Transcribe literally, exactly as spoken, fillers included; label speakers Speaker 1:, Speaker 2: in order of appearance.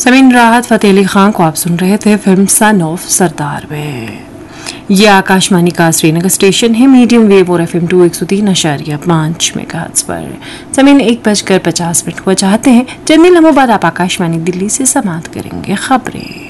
Speaker 1: समीन राहत फ़तेह अली खान को आप सुन रहे थे फिल्म सन ऑफ सरदार में। यह आकाशवाणी का श्रीनगर स्टेशन है, मीडियम वेव और एफ एम टू एक सौ तीन अशारिया पाँच मेगाहर्ट्ज पर। जमीन एक बजकर पचास मिनट हुआ चाहते हैं। चंद लम्हों बाद आप आकाशवाणी दिल्ली से समाप्त करेंगे खबरें।